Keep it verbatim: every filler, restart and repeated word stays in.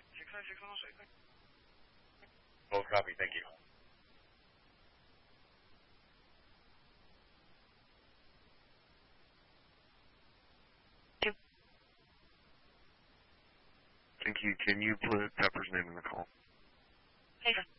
six five six one oh six. Both copy, thank you. Thank you. Can you put Pepper's name in the call? Hey, sir.